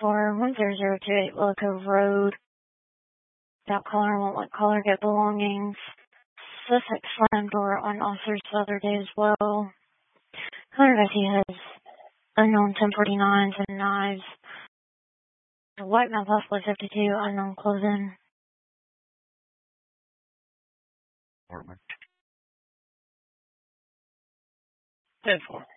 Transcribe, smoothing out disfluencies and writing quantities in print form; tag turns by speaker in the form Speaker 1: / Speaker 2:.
Speaker 1: 1028 Willow Cove Road. Without caller, won't let caller get belongings. Sussex slam door on officer's other day as well. Caller if he has unknown 1049s and knives. The white mouth possibly 52, unknown clothing.
Speaker 2: Department.
Speaker 1: 10-4.